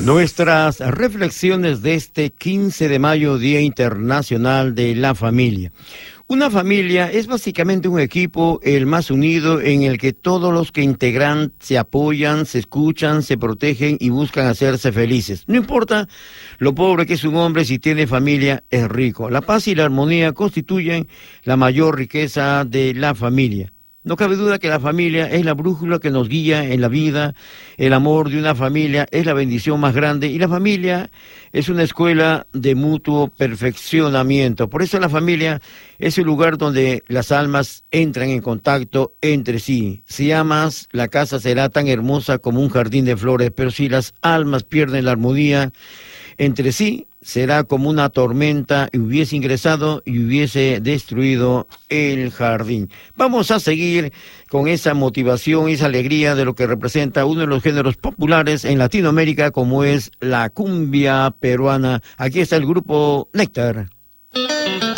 Nuestras reflexiones de este 15 de mayo, Día Internacional de la Familia. Una familia es básicamente un equipo, el más unido, en el que todos los que integran se apoyan, se escuchan, se protegen y buscan hacerse felices. No importa lo pobre que es un hombre, si tiene familia, es rico. La paz y la armonía constituyen la mayor riqueza de la familia. No cabe duda que la familia es la brújula que nos guía en la vida. El amor de una familia es la bendición más grande y la familia es una escuela de mutuo perfeccionamiento. Por eso la familia es el lugar donde las almas entran en contacto entre sí. Si amas, la casa será tan hermosa como un jardín de flores, pero si las almas pierden la armonía entre sí, será como una tormenta y hubiese ingresado y hubiese destruido el jardín. Vamos a seguir con esa motivación, esa alegría de lo que representa uno de los géneros populares en Latinoamérica, como es la cumbia peruana. Aquí está el grupo Néctar.